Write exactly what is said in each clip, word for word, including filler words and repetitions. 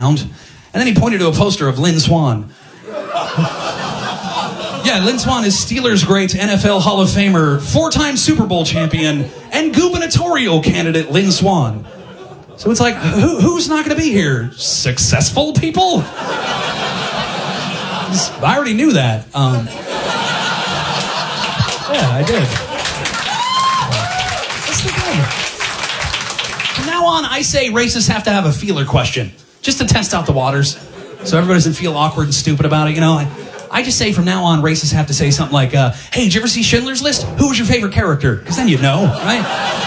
around. And then he pointed to a poster of Lynn Swann. Yeah, Lynn Swann is Steelers great, N F L Hall of Famer, four-time Super Bowl champion, and gubernatorial candidate Lynn Swann. So it's like, who, who's not going to be here? Successful people? I already knew that. Um, yeah, I did. That's the thing. From now on, I say racists have to have a feeler question, just to test out the waters, so everybody doesn't feel awkward and stupid about it, you know? I, I just say from now on, racists have to say something like, uh, hey, did you ever see Schindler's List? Who was your favorite character? Because then you'd know, right?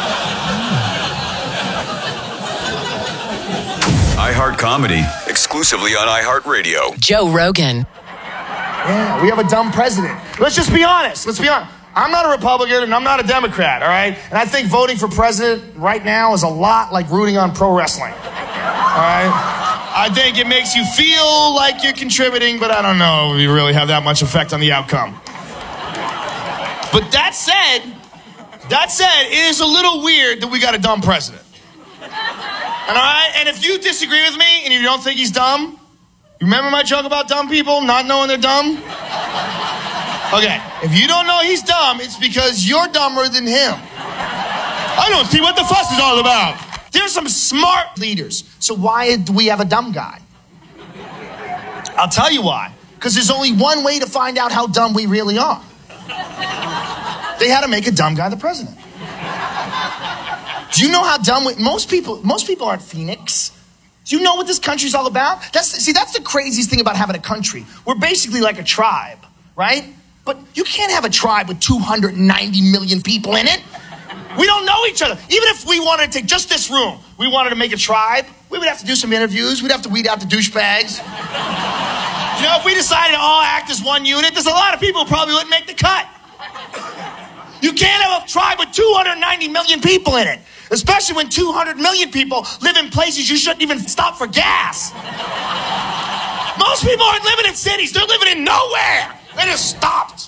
iHeart Comedy, exclusively on iHeartRadio. Joe Rogan. Yeah, we have a dumb president. Let's just be honest. Let's be honest. I'm not a Republican and I'm not a Democrat, all right? And I think voting for president right now is a lot like rooting on pro wrestling, all right? I think it makes you feel like you're contributing, but I don't know if you really have that much effect on the outcome. But that said, that said, it is a little weird that we got a dumb president. And all right, and if you disagree with me and you don't think he's dumb, you remember my joke about dumb people not knowing they're dumb? Okay, if you don't know he's dumb, it's because you're dumber than him. I don't see what the fuss is all about. There's some smart leaders. So why do we have a dumb guy? I'll tell you why. Because there's only one way to find out how dumb we really are. They had to make a dumb guy the president. Do you know how dumb we... Most people, most people aren't Phoenix. Do you know what this country's all about? That's See, that's the craziest thing about having a country. We're basically like a tribe, right? But you can't have a tribe with two hundred ninety million people in it. We don't know each other. Even if we wanted to take just this room, we wanted to make a tribe, we would have to do some interviews. We'd have to weed out the douchebags. You know, if we decided to all act as one unit, there's a lot of people who probably wouldn't make the cut. You can't have a tribe with two hundred ninety million people in it, especially when two hundred million people live in places you shouldn't even stop for gas. Most people aren't living in cities. They're living in nowhere. They just stopped.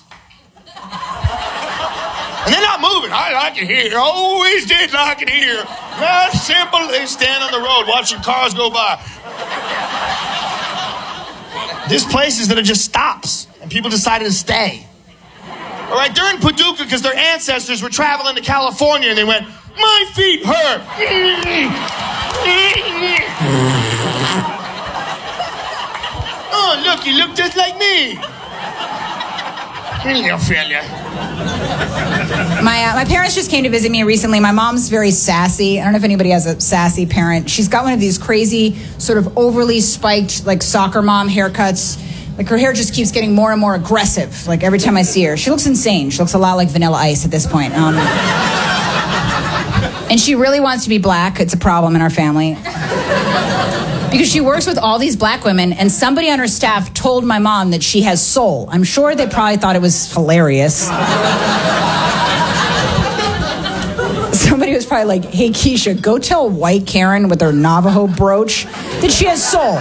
And they're not moving. I like it here. Always did like it here. Not simple. They stand on the road watching cars go by. There's places that are just stops, and people decided to stay. All right, they're in Paducah because their ancestors were traveling to California, and they went, my feet hurt. Oh, look, you look just like me. You'll failure. My uh, my parents just came to visit me recently. My mom's very sassy. I don't know if anybody has a sassy parent. She's got one of these crazy, sort of overly spiked, like soccer mom haircuts. Like her hair just keeps getting more and more aggressive. Like every time I see her, she looks insane. She looks a lot like Vanilla Ice at this point. Um, and she really wants to be black. It's a problem in our family. Because she works with all these black women, and somebody on her staff told my mom that she has soul. I'm sure they probably thought it was hilarious. Somebody was probably like, hey, Keisha, go tell white Karen with her Navajo brooch that she has soul.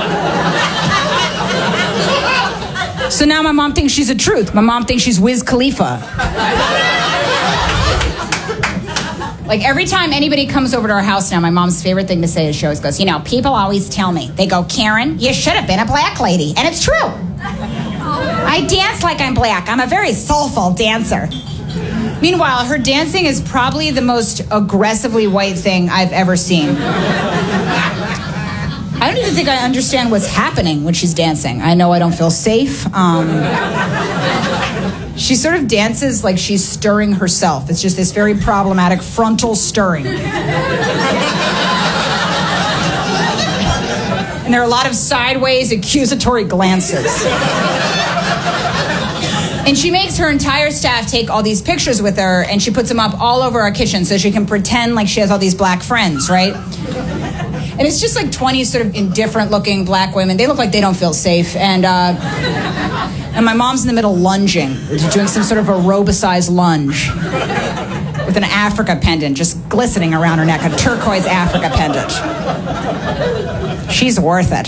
So now my mom thinks she's a truth. My mom thinks she's Wiz Khalifa. Like, every time anybody comes over to our house now, my mom's favorite thing to say is she always goes, you know, people always tell me. They go, Karen, you should have been a black lady. And it's true. I dance like I'm black. I'm a very soulful dancer. Meanwhile, her dancing is probably the most aggressively white thing I've ever seen. I don't even think I understand what's happening when she's dancing. I know I don't feel safe. Um, she sort of dances like she's stirring herself. It's just this very problematic frontal stirring. And there are a lot of sideways accusatory glances. And she makes her entire staff take all these pictures with her, and she puts them up all over our kitchen so she can pretend like she has all these black friends, right? And it's just like twenty sort of indifferent-looking black women. They look like they don't feel safe. And uh, and my mom's in the middle lunging, doing some sort of aerobicized lunge with an Africa pendant just glistening around her neck, a turquoise Africa pendant. She's worth it.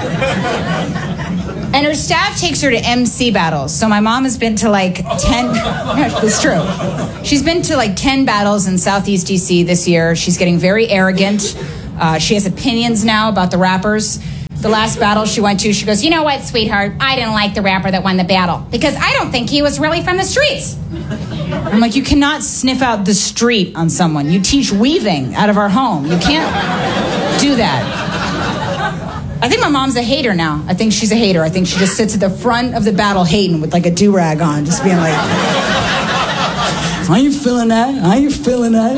And her staff takes her to M C battles. So my mom has been to like ten... It's true. She's been to like ten battles in Southeast D C this year. She's getting very arrogant. Uh, she has opinions now about the rappers. the last battle she went to, she goes, you know what, sweetheart? I didn't like the rapper that won the battle because I don't think he was really from the streets. I'm like, you cannot sniff out the street on someone. You teach weaving out of our home. You can't do that. I think my mom's a hater now. I think she's a hater. I think she just sits at the front of the battle hating with like a do-rag on, just being like, are you feeling that? Are you feeling that?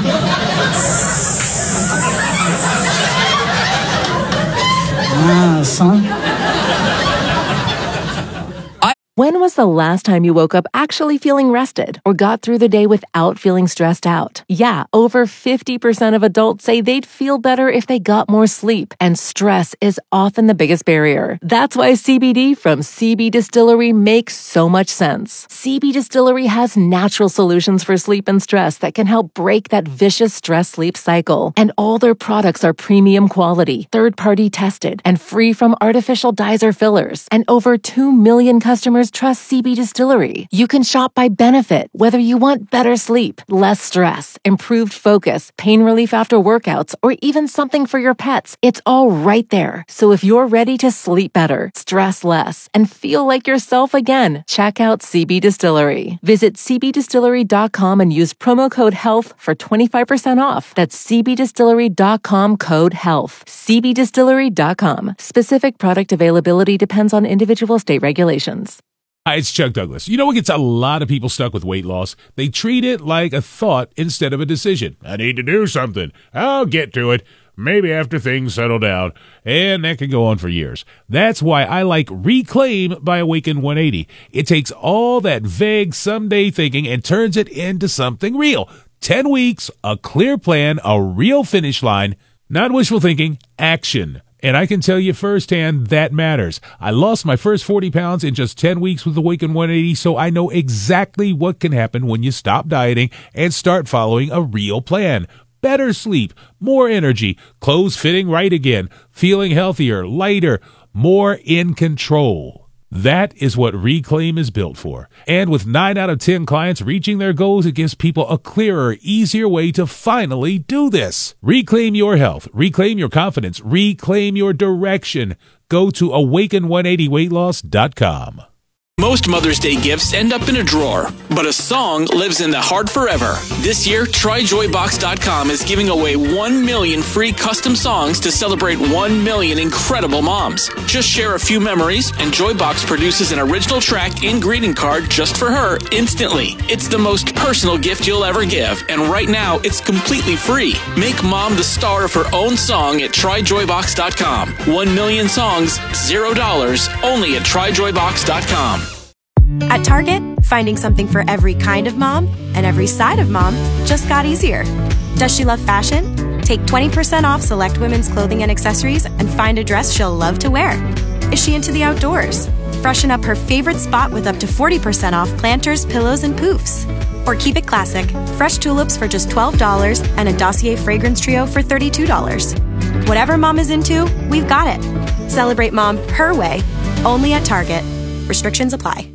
Ah, son. When was the last time you woke up actually feeling rested or got through the day without feeling stressed out? Yeah, over fifty percent of adults say they'd feel better if they got more sleep, and stress is often the biggest barrier. That's why C B D from C B Distillery makes so much sense. C B Distillery has natural solutions for sleep and stress that can help break that vicious stress-sleep cycle. And all their products are premium quality, third-party tested, and free from artificial dyes or fillers. And over two million customers trust C B Distillery. You can shop by benefit, whether you want better sleep, less stress, improved focus, pain relief after workouts, or even something for your pets. It's all right there. So if you're ready to sleep better, stress less, and feel like yourself again, check out C B Distillery. Visit c b distillery dot com and use promo code HEALTH for twenty-five percent off. That's c b distillery dot com code HEALTH. c b distillery dot com. Specific product availability depends on individual state regulations. Hi, it's Chuck Douglas. You know what gets a lot of people stuck with weight loss? They treat it like a thought instead of a decision. I need to do something. I'll get to it. Maybe after things settle down. And that can go on for years. That's why I like Reclaim by Awaken one eighty. It takes all that vague someday thinking and turns it into something real. Ten weeks, a clear plan, a real finish line. Not wishful thinking, action. And I can tell you firsthand that matters. I lost my first forty pounds in just ten weeks with Awaken one eighty, so I know exactly what can happen when you stop dieting and start following a real plan. Better sleep, more energy, clothes fitting right again, feeling healthier, lighter, more in control. That is what Reclaim is built for. And with nine out of ten clients reaching their goals, it gives people a clearer, easier way to finally do this. Reclaim your health. Reclaim your confidence. Reclaim your direction. Go to awaken one eighty weight loss dot com. Most Mother's Day gifts end up in a drawer, but a song lives in the heart forever. This year, try joy box dot com is giving away one million free custom songs to celebrate one million incredible moms. Just share a few memories, and Joybox produces an original track and greeting card just for her instantly. It's the most personal gift you'll ever give, and right now, it's completely free. Make mom the star of her own song at try joy box dot com. One million songs, zero dollars, only at try joy box dot com. At Target, finding something for every kind of mom and every side of mom just got easier. Does she love fashion? Take twenty percent off select women's clothing and accessories and find a dress she'll love to wear. Is she into the outdoors? Freshen up her favorite spot with up to forty percent off planters, pillows, and poofs. Or keep it classic, fresh tulips for just twelve dollars and a Dossier fragrance trio for thirty-two dollars. Whatever mom is into, we've got it. Celebrate mom her way, only at Target. Restrictions apply.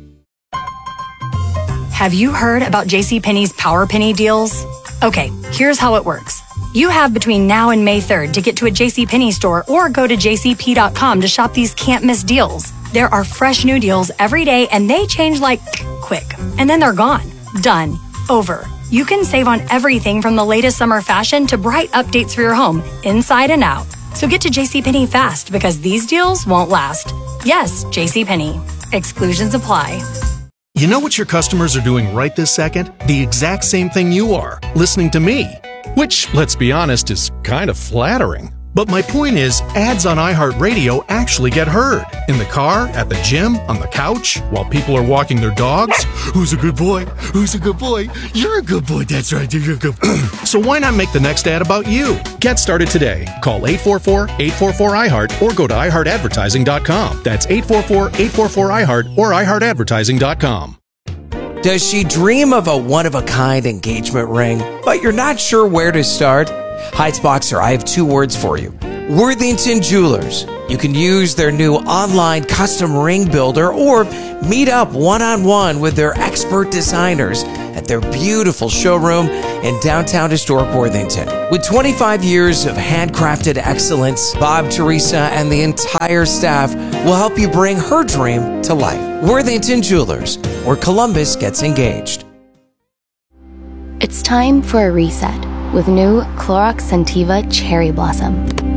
Have you heard about JCPenney's Power Penny deals? Okay, here's how it works. You have between now and May third to get to a JCPenney store or go to j c p dot com to shop these can't-miss deals. There are fresh new deals every day, and they change like quick. And then they're gone. Done. Over. You can save on everything from the latest summer fashion to bright updates for your home, inside and out. So get to JCPenney fast, because these deals won't last. Yes, JCPenney. Exclusions apply. You know what your customers are doing right this second? The exact same thing you are, listening to me. Which, let's be honest, is kind of flattering. But my point is, ads on iHeartRadio actually get heard. In the car, at the gym, on the couch, while people are walking their dogs. Who's a good boy? Who's a good boy? You're a good boy. That's right. You're a good boy. So why not make the next ad about you? Get started today. Call eight four four, eight four four, I heart or go to i heart advertising dot com. That's eight four four, eight four four, I heart or i heart advertising dot com. Does she dream of a one-of-a-kind engagement ring, but you're not sure where to start? Heights Boxer, I have two words for you. Worthington Jewelers. You can use their new online custom ring builder or meet up one-on-one with their expert designers at their beautiful showroom in downtown historic Worthington. With twenty-five years of handcrafted excellence, Bob, Teresa, and the entire staff will help you bring her dream to life. Worthington Jewelers, where Columbus gets engaged. It's time for a reset with new Clorox Scentiva Cherry Blossom.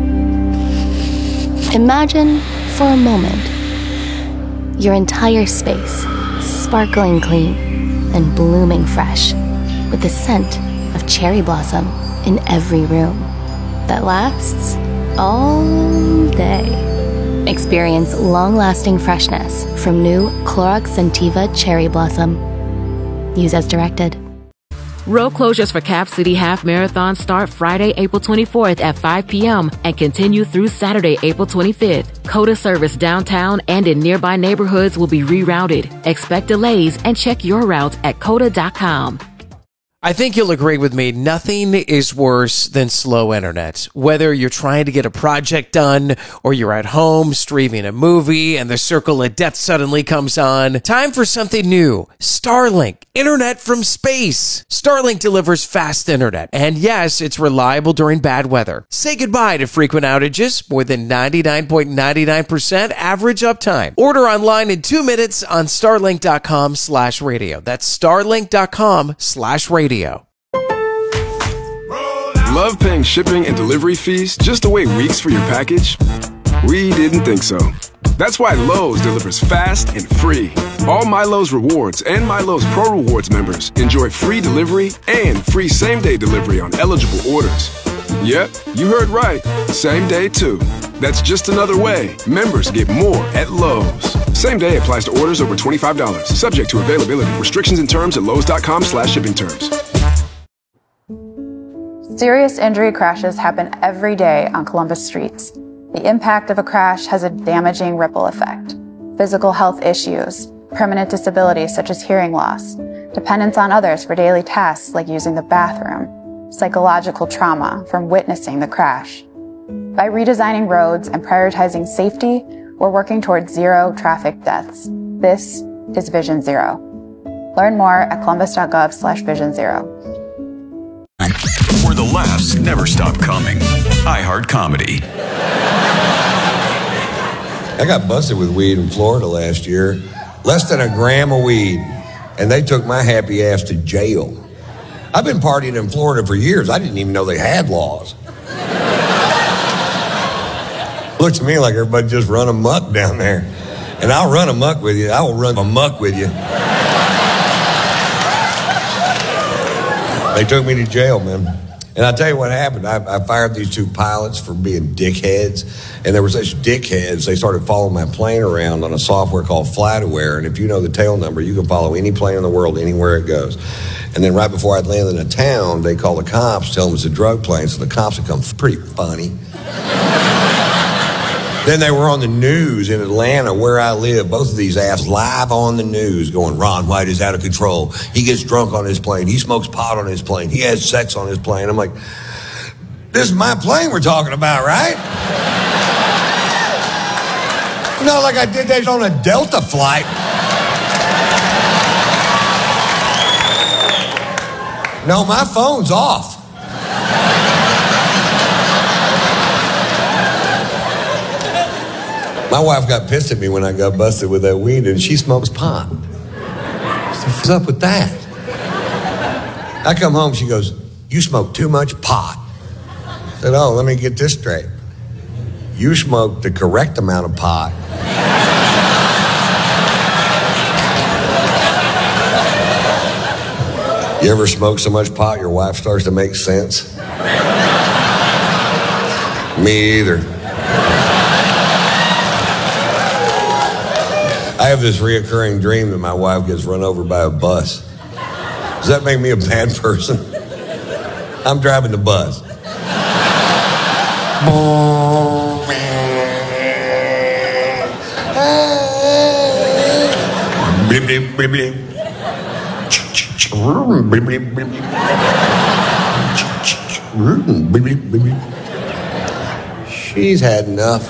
Imagine, for a moment, your entire space sparkling clean and blooming fresh with the scent of cherry blossom in every room that lasts all day. Experience long-lasting freshness from new Clorox Scentiva Cherry Blossom. Use as directed. Road closures for Cap City Half Marathon start Friday, April twenty-fourth at five p.m. and continue through Saturday, April twenty-fifth. COTA service downtown and in nearby neighborhoods will be rerouted. Expect delays and check your route at cota dot com. I think you'll agree with me, nothing is worse than slow internet. Whether you're trying to get a project done or you're at home streaming a movie and the circle of death suddenly comes on, time for something new. Starlink, internet from space. Starlink delivers fast internet, and yes, it's reliable during bad weather. Say goodbye to frequent outages, more than ninety-nine point nine nine percent average uptime. Order online in two minutes on starlink dot com slash radio. That's starlink dot com slash radio. Love paying shipping and delivery fees just to wait weeks for your package? We didn't think so. That's why Lowe's delivers fast and free. All MyLowe's Rewards and MyLowe's Pro Rewards members enjoy free delivery and free same-day delivery on eligible orders. Yep, you heard right. Same day, too. That's just another way members get more at Lowe's. Same day applies to orders over twenty-five dollars. Subject to availability. Restrictions and terms at lowes dot com slash shipping terms. Serious injury crashes happen every day on Columbus streets. The impact of a crash has a damaging ripple effect. Physical health issues, permanent disabilities such as hearing loss, dependence on others for daily tasks like using the bathroom, psychological trauma from witnessing the crash. By redesigning roads and prioritizing safety, we're working towards zero traffic deaths. This is Vision Zero. Learn more at columbus dot gov slash vision zero. Where the laughs never stop coming. iHeart Comedy. I got busted with weed in Florida last year. Less than a gram of weed. And they took my happy ass to jail. I've been partying in Florida for years. I didn't even know they had laws. Looks to me like everybody just run amok down there. And I'll run amok with you. I will run amok with you. They took me to jail, man. And I'll tell you what happened. I, I fired these two pilots for being dickheads. And they were such dickheads, they started following my plane around on a software called FlightAware. And if you know the tail number, you can follow any plane in the world anywhere it goes. And then right before I'd landed in a town, they call the cops, tell them it's a drug plane. So the cops would come. Pretty funny. Then they were on the news in Atlanta, where I live. Both of these asses live on the news going, Ron White is out of control. He gets drunk on his plane. He smokes pot on his plane. He has sex on his plane. I'm like, this is my plane we're talking about, right? Not like I did that on a Delta flight. No, my phone's off. My wife got pissed at me when I got busted with that weed, and she smokes pot. What's up with that? I come home, she goes, you smoke too much pot. I said, oh, let me get this straight. You smoke the correct amount of pot. You ever smoke so much pot your wife starts to make sense? Me either. I have this reoccurring dream that my wife gets run over by a bus. Does that make me a bad person? I'm driving the bus. She's had enough.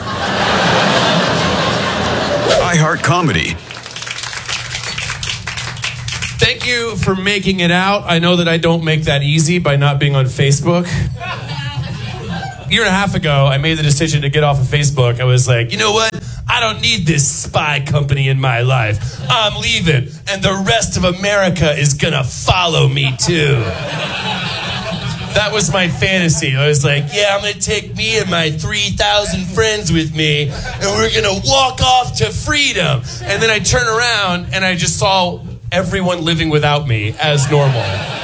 iHeart Comedy. Thank you for making it out. I know that I don't make that easy by not being on Facebook. A year and a half ago, I made the decision to get off of Facebook. I was like, you know what? I don't need this spy company in my life. I'm leaving, and the rest of America is gonna follow me too. That was my fantasy. I was like, yeah, I'm gonna take me and my three thousand friends with me, and we're gonna walk off to freedom. And then I turn around, and I just saw everyone living without me as normal.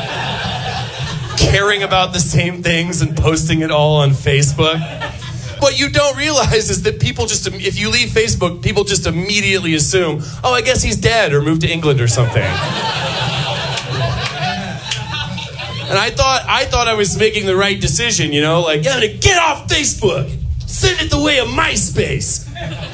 Caring about the same things and posting it all on Facebook. What you don't realize is that people just, if you leave Facebook, people just immediately assume, oh, I guess he's dead or moved to England or something. And I thought I thought I was making the right decision, you know, like, yeah, I'm gonna get off Facebook. Send it the way of MySpace.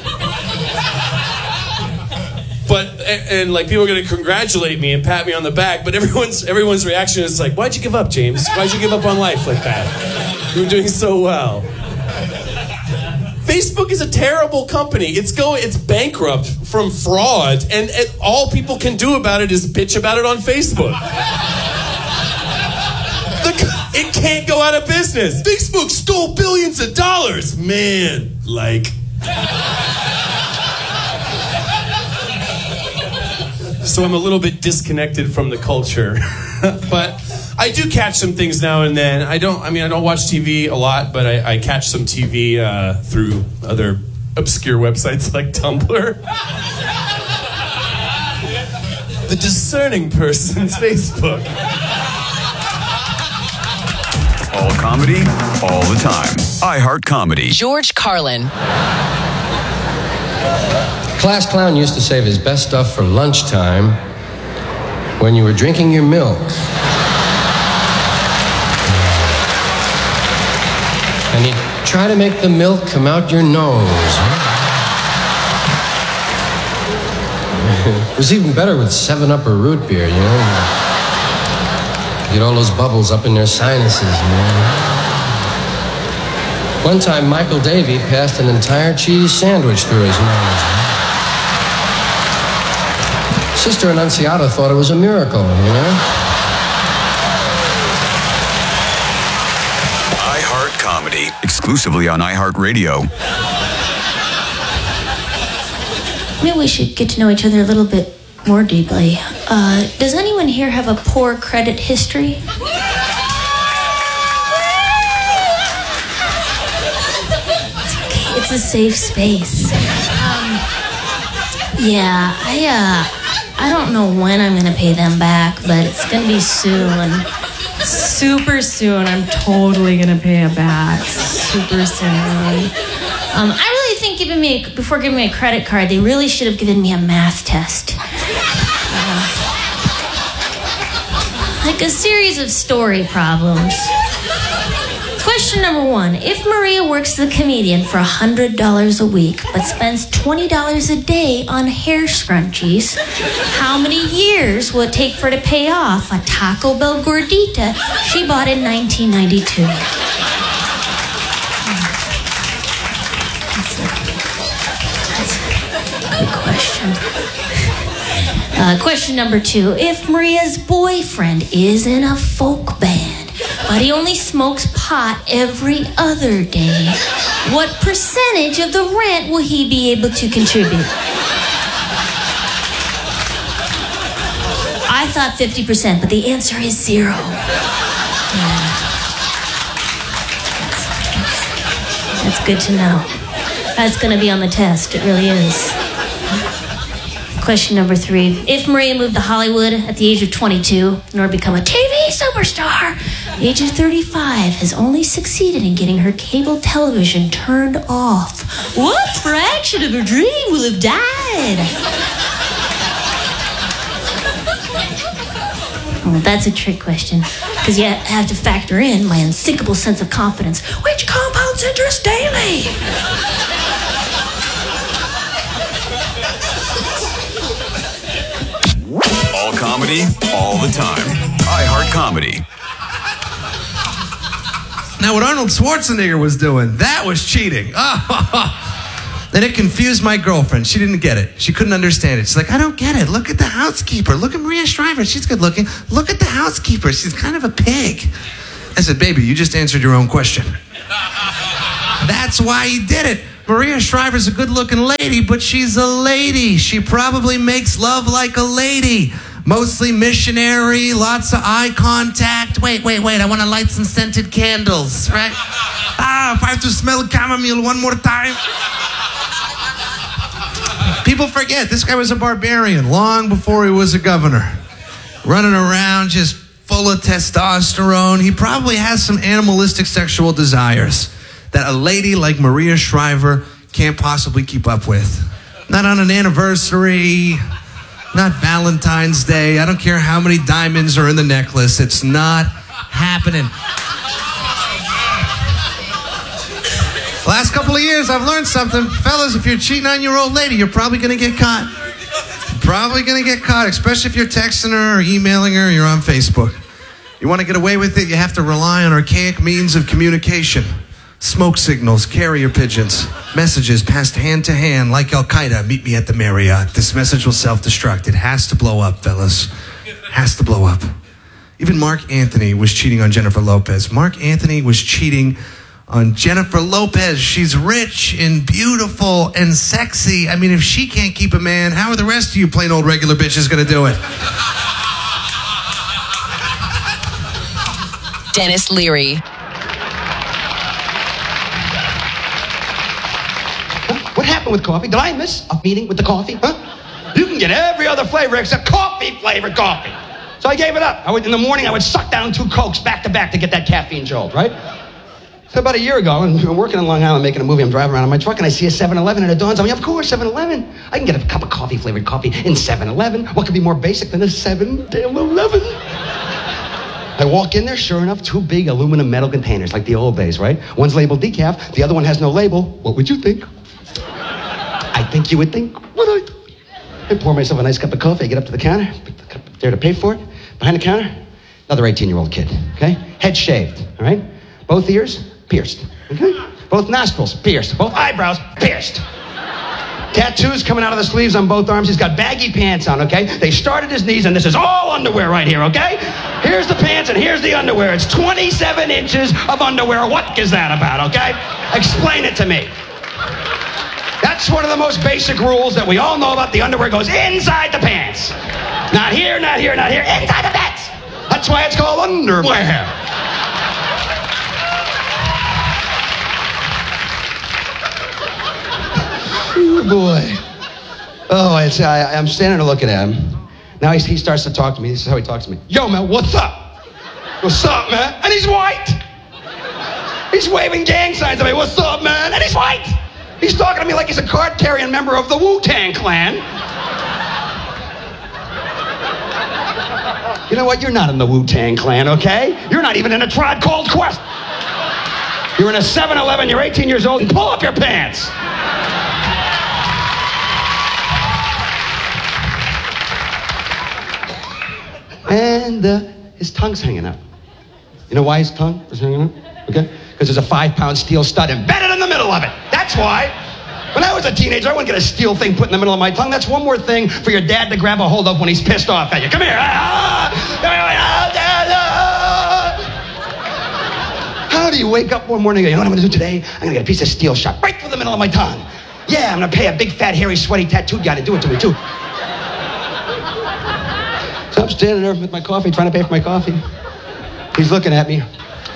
But and, and like people are gonna congratulate me and pat me on the back, but everyone's everyone's reaction is like, why'd you give up, James? Why'd you give up on life like that? You were doing so well. Facebook is a terrible company. It's going, it's bankrupt from fraud, and it, all people can do about it is bitch about it on Facebook. The, it can't go out of business. Facebook stole billions of dollars, man. Like. So I'm a little bit disconnected from the culture, but I do catch some things now and then. I don't, I mean, I don't watch T V a lot, but I, I catch some T V uh, through other obscure websites like Tumblr. The discerning person's Facebook. All comedy, all the time. iHeart Comedy. George Carlin. Class clown used to save his best stuff for lunchtime when you were drinking your milk. And he'd try to make the milk come out your nose. It was even better with seven up or root beer, you know? Get all those bubbles up in their sinuses, man. One time, Michael Davey passed an entire cheese sandwich through his nose. Sister Annunziata thought it was a miracle, you know? iHeart Comedy, exclusively on iHeartRadio. Maybe we should get to know each other a little bit more deeply. Uh, does anyone here have a poor credit history? It's a safe space. Um, yeah, I, uh, I don't know when I'm gonna pay them back, but it's gonna be soon. Super soon. I'm totally gonna pay it back. Super soon. Um, I really think giving me, a, before giving me a credit card, they really should have given me a math test. Uh, like a series of story problems. Question number one. If Maria works as a comedian for one hundred dollars a week, but spends twenty dollars a day on hair scrunchies, how many years will it take for her to pay off a Taco Bell gordita she bought in nineteen ninety-two? Good question. Uh, question number two. If Maria's boyfriend is in a folk band, but he only smokes pot every other day, what percentage of the rent will he be able to contribute? I thought fifty percent, but the answer is zero. Yeah. That's, that's good to know. That's going to be on the test. It really is. Question number three. If Maria moved to Hollywood at the age of twenty-two in order to become a T V superstar, the age of thirty-five has only succeeded in getting her cable television turned off. What fraction of her dream will have died? Well, that's a trick question, because you have to factor in my unsinkable sense of confidence, which compounds interest daily. All comedy, all the time. iHeart Comedy. Now, what Arnold Schwarzenegger was doing, that was cheating. Oh, Then it confused my girlfriend. She didn't get it. She couldn't understand it. She's like, I don't get it. Look at the housekeeper. Look at Maria Shriver. She's good looking. Look at the housekeeper. She's kind of a pig. I said, baby, you just answered your own question. That's why he did it. Maria Shriver's a good looking lady, but she's a lady. She probably makes love like a lady. Mostly missionary, lots of eye contact. Wait, wait, wait, I want to light some scented candles, right? Ah, if I have to smell chamomile one more time. People forget, this guy was a barbarian long before he was a governor. Running around just full of testosterone. He probably has some animalistic sexual desires that a lady like Maria Shriver can't possibly keep up with. Not on an anniversary, not Valentine's Day. I don't care how many diamonds are in the necklace. It's not happening. Last couple of years, I've learned something. Fellas, if you're cheating on your old lady, you're probably going to get caught. Probably going to get caught, especially if you're texting her or emailing her or you're on Facebook. You want to get away with it, you have to rely on archaic means of communication. Smoke signals, carrier pigeons, messages passed hand to hand like Al-Qaeda. Meet me at the Marriott. This message will self-destruct. It has to blow up, fellas. Has to blow up. Even Mark Anthony was cheating on Jennifer Lopez. Mark Anthony was cheating on Jennifer Lopez. She's rich and beautiful and sexy. I mean, if she can't keep a man, how are the rest of you plain old regular bitches going to do it? Dennis Leary. What happened with coffee? Did I miss a meeting with the coffee? Huh? You can get every other flavor except coffee-flavored coffee. So I gave it up. I would, in the morning, I would suck down two Cokes back to back to get that caffeine jolt, right? So about a year ago, I'm working in Long Island making a movie. I'm driving around in my truck, and I see a seven eleven, and it dawns on me, of course, seven eleven. I can get a cup of coffee-flavored coffee in seven eleven. What could be more basic than a seven eleven? I walk in there, sure enough, two big aluminum metal containers, like the old days, right? One's labeled decaf, the other one has no label. What would you think? I think you would think what I do. I pour myself a nice cup of coffee, I get up to the counter, put the cup there to pay for it. Behind the counter, another eighteen-year-old kid, okay? Head shaved, all right? Both ears pierced, okay? Both nostrils pierced, both eyebrows pierced. Tattoos coming out of the sleeves on both arms. He's got baggy pants on, okay? They start at his knees, and this is all underwear right here, okay? Here's the pants, and here's the underwear. It's twenty-seven inches of underwear. What is that about, okay? Explain it to me. That's one of the most basic rules that we all know about. The underwear goes inside the pants. Not here, not here, not here, inside the pants. That's why it's called underwear. Oh, boy. Oh, I, I, I'm standing there looking at him. Now he, he starts to talk to me. This is how he talks to me. Yo, man, what's up? What's up, man? And he's white. He's waving gang signs at me. What's up, man? And he's white. He's talking to me like he's a card-carrying member of the Wu-Tang Clan. You know what? You're not in the Wu-Tang Clan, okay? You're not even in a Tribe Called Quest. You're in a seven eleven, you're eighteen years old, and pull up your pants. And uh, his tongue's hanging out. You know why his tongue is hanging out? Okay? Because there's a five-pound steel stud embedded in the middle of it. That's why. When I was a teenager, I wouldn't get a steel thing put in the middle of my tongue. That's one more thing for your dad to grab a hold of when he's pissed off at you. Come here. How do you wake up one morning and go, you know what I'm going to do today? I'm going to get a piece of steel shot right through the middle of my tongue. Yeah, I'm going to pay a big, fat, hairy, sweaty, tattooed guy to do it to me, too. So I'm standing there with my coffee, trying to pay for my coffee. He's looking at me.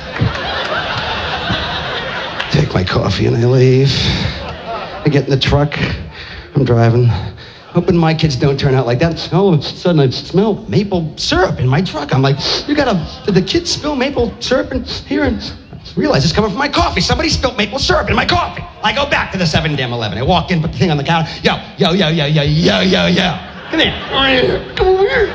Take my coffee and I leave. I get in the truck. I'm driving. Hoping my kids don't turn out like that. All of a sudden I smell maple syrup in my truck. I'm like, you gotta, did the kids spill maple syrup in here? And I realize it's coming from my coffee. Somebody spilled maple syrup in my coffee. I go back to the seven damn eleven. I walk in, put the thing on the counter. Yo, yo, yo, yo, yo, yo, yo, yo. Come here. Come over here.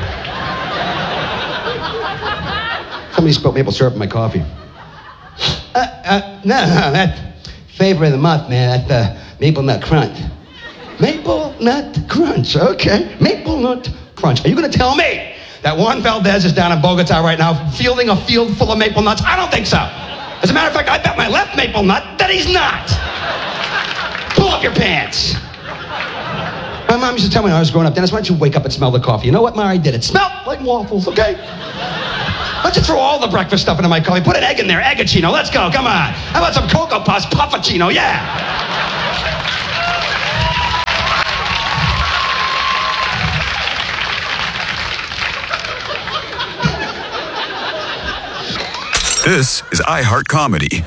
Somebody spilled maple syrup in my coffee. Uh, uh, no, no, that favorite of the month, man, that uh, maple nut crunch. Maple nut crunch, okay. Maple nut crunch. Are you going to tell me that Juan Valdez is down in Bogota right now fielding a field full of maple nuts? I don't think so. As a matter of fact, I bet my left maple nut that he's not. Pull off your pants. My mom used to tell me when I was growing up, Dennis, why don't you wake up and smell the coffee? You know what, Ma? I did. It smelled like waffles, okay? Why don't you throw all the breakfast stuff into my coffee? Put an egg in there, eggachino. Let's go, come on. How about some Cocoa Puffs, puffuccino? Yeah. This is iHeart Comedy.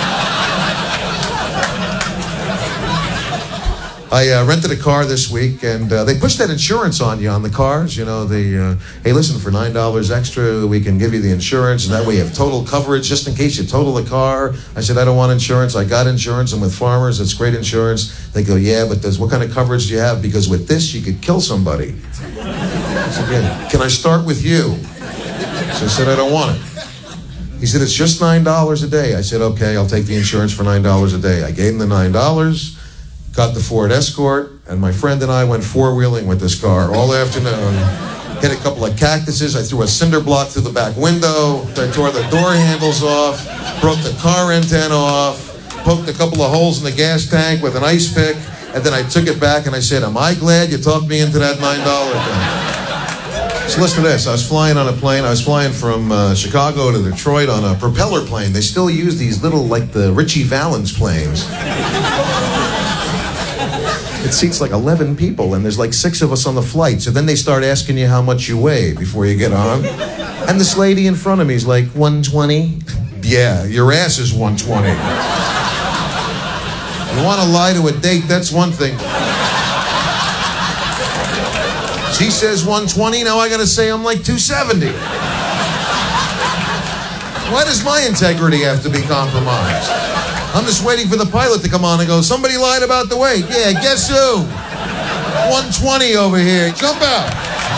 I uh, rented a car this week, and uh, they pushed that insurance on you on the cars. You know, the uh, hey, listen, for nine dollars extra, we can give you the insurance, and that way you have total coverage just in case you total the car. I said, I don't want insurance. I got insurance. I'm with Farmers. It's great insurance. They go, yeah, but there's, what kind of coverage do you have? Because with this, you could kill somebody. I said, yeah, can I start with you? So I said, I don't want it. He said, it's just nine dollars a day. I said, okay, I'll take the insurance for nine dollars a day. I gave him the nine dollars, got the Ford Escort, and my friend and I went four-wheeling with this car all afternoon. Hit a couple of cactuses. I threw a cinder block through the back window. I tore the door handles off, broke the car antenna off, poked a couple of holes in the gas tank with an ice pick, and then I took it back and I said, am I glad you talked me into that nine dollars thing? So listen to this. I was flying on a plane. I was flying from uh, Chicago to Detroit on a propeller plane. They still use these little, like the Richie Valens planes. It seats like eleven people, and there's like six of us on the flight. So then they start asking you how much you weigh before you get on. And this lady in front of me is like, one twenty? Yeah, your ass is one twenty. You want to lie to a date, that's one thing. She says one twenty, now I gotta say I'm like two seventy. Why does my integrity have to be compromised? I'm just waiting for the pilot to come on and go, somebody lied about the weight. Yeah, guess who? one twenty over here. Jump out.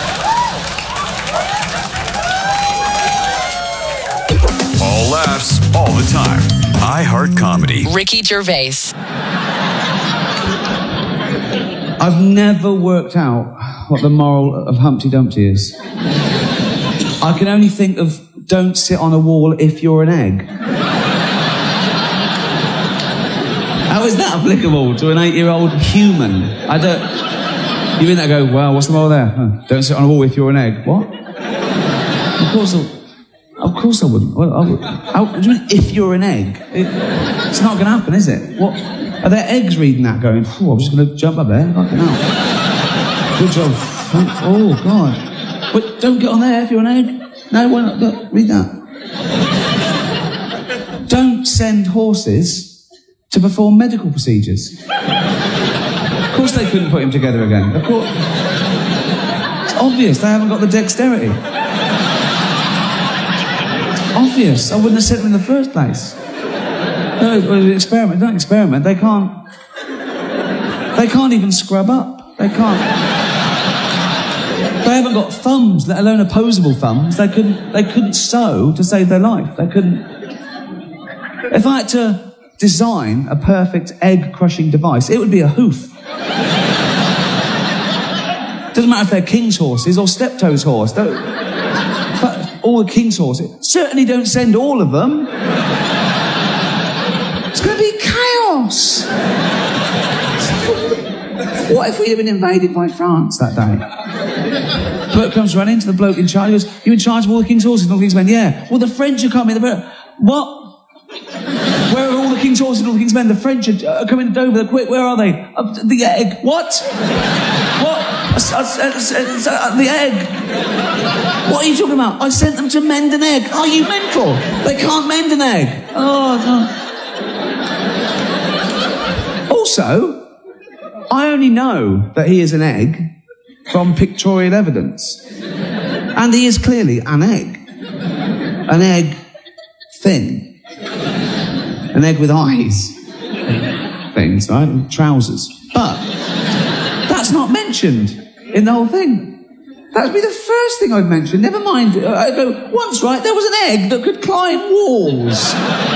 All laughs, all the time. iHeart Comedy. Ricky Gervais. I've never worked out what the moral of Humpty Dumpty is. I can only think of don't sit on a wall if you're an egg. How is that applicable to an eight-year-old human? I don't... You mean that go, well, what's the moral there? Huh. Don't sit on a wall if you're an egg. What? Of course I... Of course I wouldn't. Well, I would. How, what do you mean, if you're an egg? It, it's not going to happen, is it? What? Are there eggs reading that going, oh, I'm just going to jump up there? Fucking hell. Good job. Oh, God. But don't get on there if you're an egg. No, why not? Look, read that. Don't send horses to perform medical procedures. Of course they couldn't put him together again. Of course. It's obvious. They haven't got the dexterity. Obvious. I wouldn't have sent them in the first place. No, experiment. Don't experiment. They can't. They can't even scrub up. They can't. They haven't got thumbs, let alone opposable thumbs. They couldn't. They couldn't sew to save their life. They couldn't. If I had to design a perfect egg-crushing device, it would be a hoof. Doesn't matter if they're king's horses or steptoe's horse. Don't, but all the king's horses. Certainly don't send all of them. It's going to be chaos. What if we'd have been invaded by France that day? Bloke comes running to the bloke in charge. He goes, you in charge of all the king's horses and all the king's men? Yeah. Well, the French are coming. The... What? Where are all the king's horses and all the king's men? The French are uh, coming to Dover. They're quick. Where are they? Uh, the egg. What? What? Uh, uh, uh, uh, the egg. What are you talking about? I sent them to mend an egg. Are you mental? They can't mend an egg. Oh, no. Also, I only know that he is an egg from pictorial evidence. And he is clearly an egg. An egg thin. An egg with eyes. Things, right? And trousers. But that's not mentioned in the whole thing. That would be the first thing I'd mention. Never mind. I go, once, right, there was an egg that could climb walls.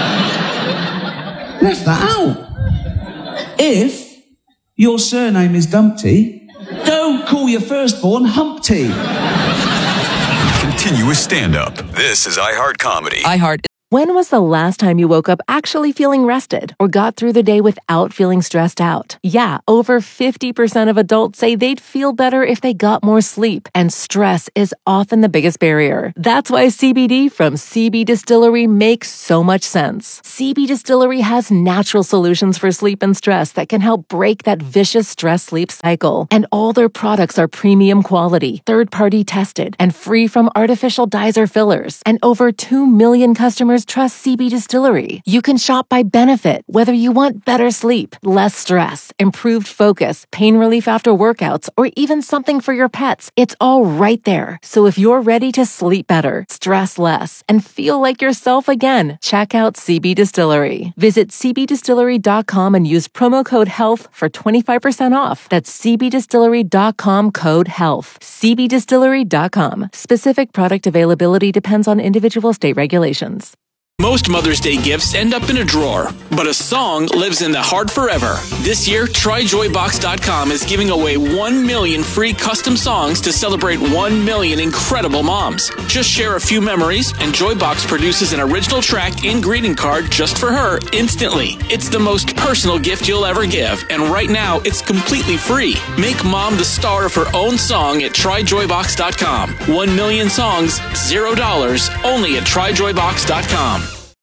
Left that out. If your surname is Dumpty, don't call your firstborn Humpty. Continuous stand-up. This is iHeart Comedy. iHeart. When was the last time you woke up actually feeling rested or got through the day without feeling stressed out? Yeah, over fifty percent of adults say they'd feel better if they got more sleep, and stress is often the biggest barrier. That's why C B D from C B Distillery makes so much sense. C B Distillery has natural solutions for sleep and stress that can help break that vicious stress-sleep cycle. And all their products are premium quality, third-party tested, and free from artificial dyes or fillers. And over two million customers trust C B Distillery. You can shop by benefit, whether you want better sleep, less stress, improved focus, pain relief after workouts, or even something for your pets. It's all right there. So if you're ready to sleep better, stress less, and feel like yourself again, check out C B Distillery. Visit c b distillery dot com and use promo code HEALTH for twenty-five percent off. That's c b distillery dot com code HEALTH. c b distillery dot com. Specific product availability depends on individual state regulations. Most Mother's Day gifts end up in a drawer, but a song lives in the heart forever. This year, try joy box dot com is giving away one million free custom songs to celebrate one million incredible moms. Just share a few memories, and Joybox produces an original track and greeting card just for her instantly. It's the most personal gift you'll ever give, and right now, it's completely free. Make mom the star of her own song at try joy box dot com. One million songs, zero dollars, only at try joy box dot com.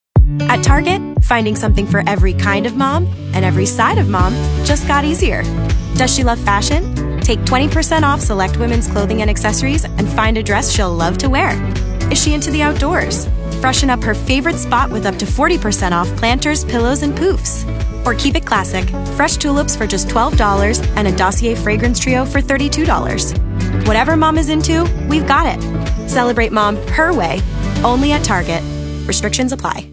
At Target, finding something for every kind of mom and every side of mom just got easier. Does she love fashion? Take twenty percent off select women's clothing and accessories and find a dress she'll love to wear. Is she into the outdoors? Freshen up her favorite spot with up to forty percent off planters, pillows, and poofs. Or keep it classic, fresh tulips for just twelve dollars and a Dossier fragrance trio for thirty-two dollars. Whatever mom is into, we've got it. Celebrate mom her way, only at Target. Restrictions apply.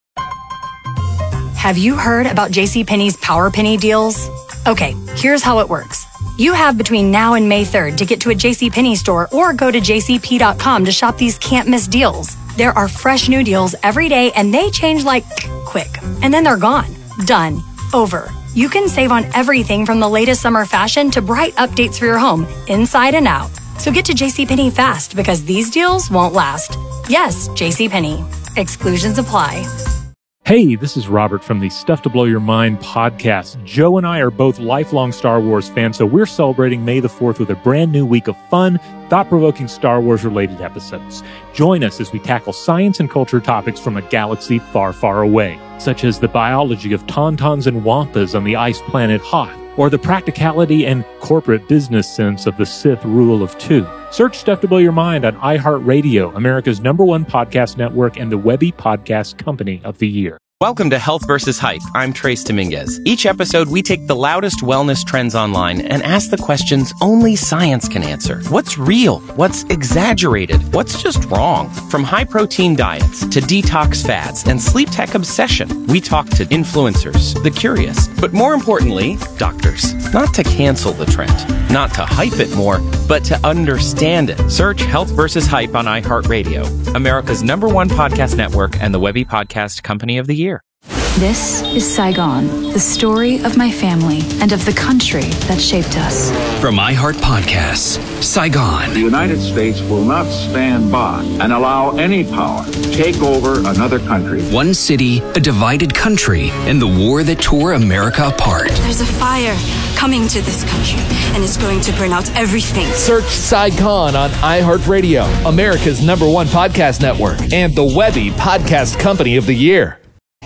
Have you heard about JCPenney's Power Penny deals? Okay, here's how it works. You have between now and May third to get to a JCPenney store or go to j c p dot com to shop these can't-miss deals. There are fresh new deals every day, and they change like quick. And then they're gone. Done. Over. You can save on everything from the latest summer fashion to bright updates for your home, inside and out. So get to JCPenney fast, because these deals won't last. Yes, JCPenney. Exclusions apply. Hey, this is Robert from the Stuff to Blow Your Mind podcast. Joe and I are both lifelong Star Wars fans, so we're celebrating May the fourth with a brand new week of fun, thought-provoking Star Wars-related episodes. Join us as we tackle science and culture topics from a galaxy far, far away, such as the biology of tauntauns and wampas on the ice planet Hoth, or the practicality and corporate business sense of the Sith rule of two. Search Stuff to Blow Your Mind on iHeartRadio, America's number one podcast network and the Webby Podcast Company of the Year. Welcome to Health versus Hype. I'm Trace Dominguez. Each episode, we take the loudest wellness trends online and ask the questions only science can answer. What's real? What's exaggerated? What's just wrong? From high-protein diets to detox fads and sleep tech obsession, we talk to influencers, the curious, but more importantly, doctors. Not to cancel the trend, not to hype it more, but to understand it. Search Health versus Hype on iHeartRadio, America's number one podcast network and the Webby Podcast Company of the Year. This is Saigon, the story of my family and of the country that shaped us. From iHeart Podcasts, Saigon. The United States will not stand by and allow any power to take over another country. One city, a divided country, and the war that tore America apart. There's a fire coming to this country, and it's going to burn out everything. Search Saigon on iHeartRadio, America's number one podcast network, and the Webby Podcast Company of the Year.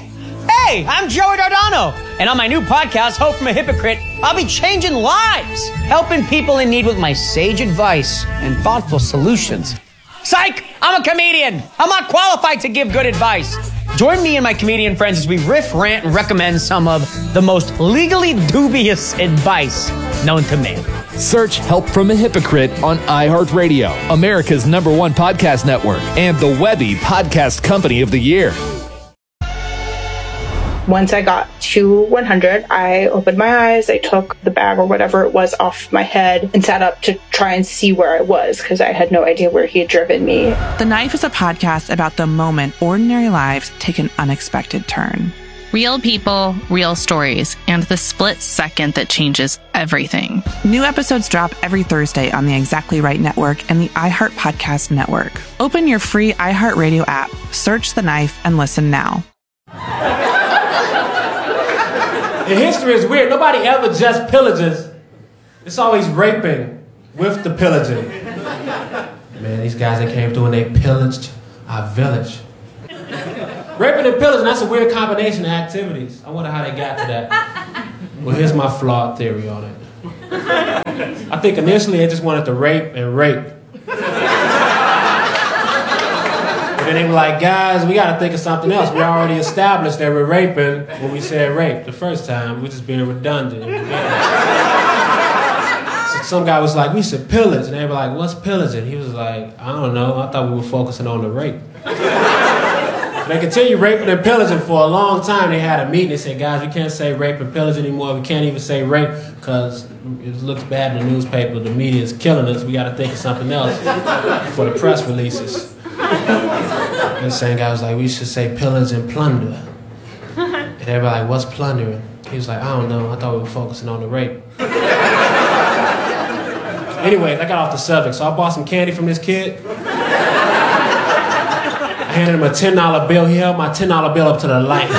Hey, I'm Joey Dardano, and on my new podcast, Hope from a Hypocrite, I'll be changing lives, helping people in need with my sage advice and thoughtful solutions. Psych! I'm a comedian. I'm not qualified to give good advice. Join me and my comedian friends as we riff, rant, and recommend some of the most legally dubious advice known to man. Search Help from a Hypocrite on iHeartRadio, America's number one podcast network, and the Webby Podcast Company of the Year. Once I got to one hundred, I opened my eyes, I took the bag or whatever it was off my head and sat up to try and see where I was because I had no idea where he had driven me. The Knife is a podcast about the moment ordinary lives take an unexpected turn. Real people, real stories, and the split second that changes everything. New episodes drop every Thursday on the Exactly Right Network and the iHeart Podcast Network. Open your free iHeartRadio app, search The Knife, and listen now. And history is weird. Nobody ever just pillages. It's always raping with the pillaging. Man, these guys that came through and they pillaged our village. Raping and pillaging, that's a weird combination of activities. I wonder how they got to that. Well, here's my flawed theory on it. I think initially they just wanted to rape and rape. But then they were like, guys, we gotta think of something else. We already established that we're raping when we said rape the first time. We're just being redundant. So some guy was like, we should pillage. And they were like, what's pillaging? He was like, I don't know. I thought we were focusing on the rape. They continued raping and pillaging for a long time. They had a meeting. They said, guys, we can't say rape and pillage anymore. We can't even say rape because it looks bad in the newspaper. The media is killing us. We got to think of something else for the press releases. And the same guy was like, we should say pillage and plunder. And they were like, what's plundering? He was like, I don't know. I thought we were focusing on the rape. Anyways, I got off the subject. So I bought some candy from this kid. I handed him a ten dollar bill. He held my ten dollar bill up to the light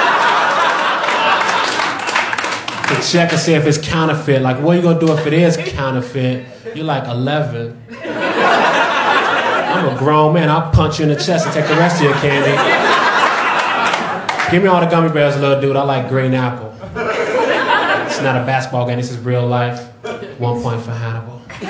to check and see if it's counterfeit. Like, what are you going to do if it is counterfeit? You're like eleven. I'm a grown man. I'll punch you in the chest and take the rest of your candy. Give me all the gummy bears, little dude. I like green apple. It's not a basketball game. This is real life. One point for Hannibal.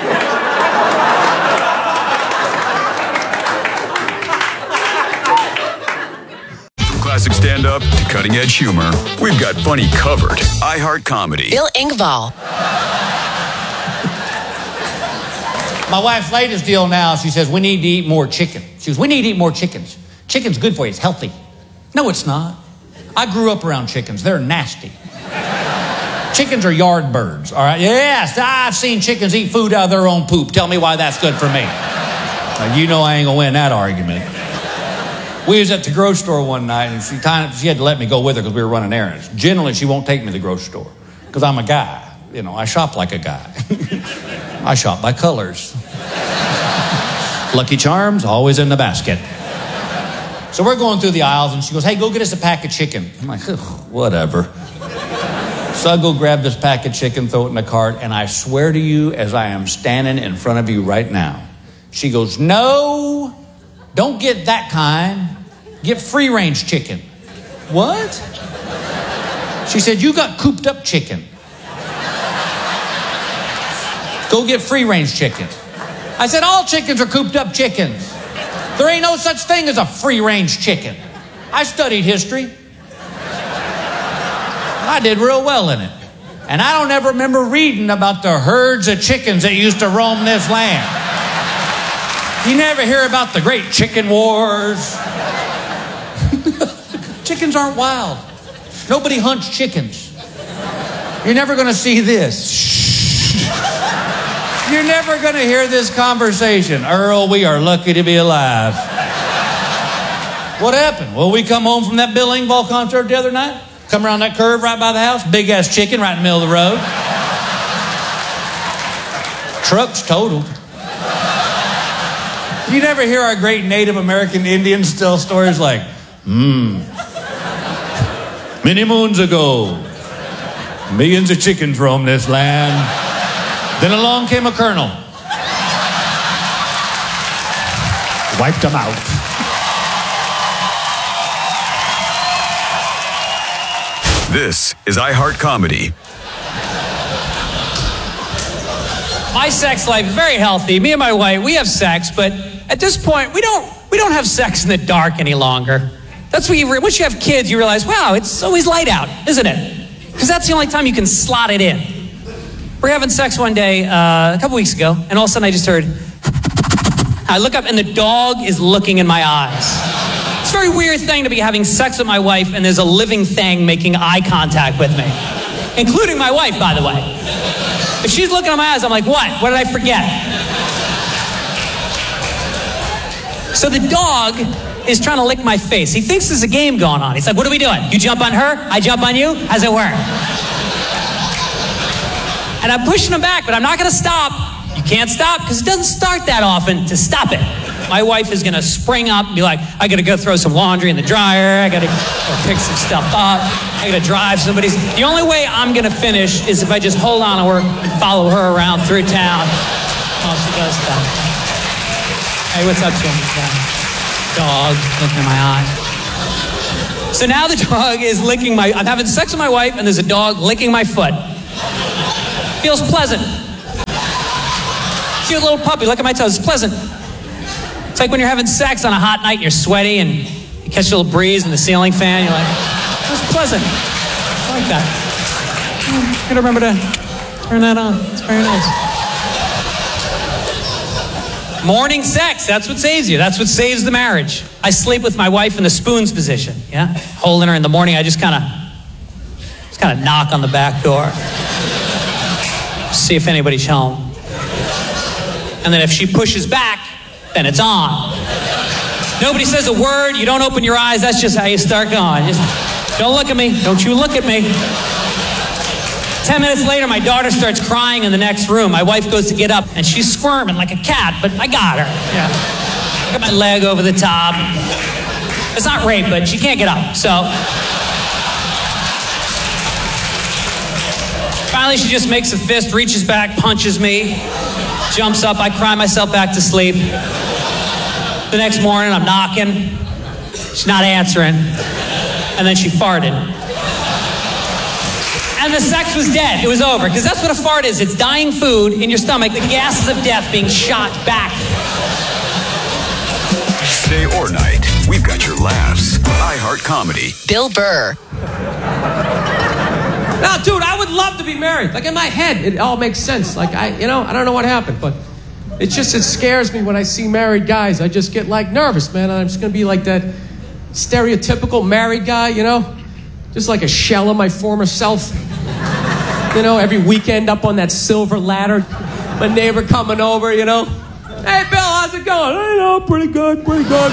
Classic stand-up to cutting-edge humor. We've got funny covered. iHeart Comedy. Bill Engvall. My wife's latest deal now, she says, we need to eat more chicken. She goes, we need to eat more chickens. Chicken's good for you. It's healthy. No, it's not. I grew up around chickens. They're nasty. Chickens are yard birds, all right? Yes, I've seen chickens eat food out of their own poop. Tell me why that's good for me. Now, you know I ain't gonna win that argument. We was at the grocery store one night, and she kind of, she had to let me go with her because we were running errands. Generally, she won't take me to the grocery store because I'm a guy. You know, I shop like a guy. I shop by colors. Lucky Charms, always in the basket. So we're going through the aisles, and she goes, hey, go get us a pack of chicken. I'm like, whatever. So I go grab this pack of chicken, throw it in the cart, and I swear to you, as I am standing in front of you right now, she goes, no, don't get that kind. Get free-range chicken. What? She said, you got cooped up chicken. Go get free-range chicken. I said, all chickens are cooped up chickens. There ain't no such thing as a free-range chicken. I studied history. I did real well in it. And I don't ever remember reading about the herds of chickens that used to roam this land. You never hear about the great chicken wars. Chickens aren't wild. Nobody hunts chickens. You're never going to see this. Shh. You're never going to hear this conversation. Earl, we are lucky to be alive. What happened? Well, we come home from that Bill Engvall concert the other night. Come around that curve right by the house. Big ass chicken right in the middle of the road. Truck's totaled. You never hear our great Native American Indians tell stories like, hmm, many moons ago, millions of chickens roamed this land. Then along came a colonel. Wiped them out. This is iHeart Comedy. My sex life is very healthy. Me and my wife, we have sex, but at this point, we don't we don't have sex in the dark any longer. That's what you re- once you have kids, you realize, wow, it's always light out, isn't it? Because that's the only time you can slot it in. We're having sex one day, uh, a couple weeks ago, and all of a sudden I just heard, I look up and the dog is looking in my eyes. It's a very weird thing to be having sex with my wife and there's a living thing making eye contact with me. Including my wife, by the way. If she's looking in my eyes, I'm like, what? What did I forget? So the dog is trying to lick my face. He thinks there's a game going on. He's like, what are we doing? You jump on her, I jump on you? How's it work? And I'm pushing him back, but I'm not going to stop. You can't stop because it doesn't start that often to stop it. My wife is going to spring up and be like, I got to go throw some laundry in the dryer. I got to go pick some stuff up. I got to drive somebody's. The only way I'm going to finish is if I just hold on to her and follow her around through town while she does that. Hey, what's up, Jim? Dog looking in my eyes. So now the dog is licking my, I'm having sex with my wife and there's a dog licking my foot. Feels pleasant. Cute little puppy, look at my toes, it's pleasant. It's like when you're having sex on a hot night and you're sweaty and you catch a little breeze in the ceiling fan, you're like, that's pleasant. I like that. I'm gonna remember to turn that on, it's very nice. Morning sex, that's what saves you. That's what saves the marriage. I sleep with my wife in the spoons position, yeah? Holding her in the morning, I just kind of, just kind of knock on the back door. See if anybody's home. And then if she pushes back, then it's on. Nobody says a word, you don't open your eyes, that's just how you start going. Just, don't look at me, don't you look at me. Ten minutes later, my daughter starts crying in the next room. My wife goes to get up, and she's squirming like a cat, but I got her. Yeah. I got my leg over the top. It's not rape, but she can't get up, so. Finally, she just makes a fist, reaches back, punches me, jumps up, I cry myself back to sleep. The next morning, I'm knocking. She's not answering. And then she farted. And the sex was dead. It was over. Because that's what a fart is. It's dying food in your stomach, the gases of death being shot back. Day or night, we've got your laughs. iHeart Comedy. Bill Burr. No, dude, I would love to be married. Like, in my head, it all makes sense. Like, I, you know, I don't know what happened, but it just, it scares me when I see married guys. I just get, like, nervous, man. I'm just going to be like that stereotypical married guy, you know? Just like a shell of my former self. You know, every weekend up on that silver ladder. My neighbor coming over, you know? Hey, Bill, how's it going? I know, pretty good, pretty good.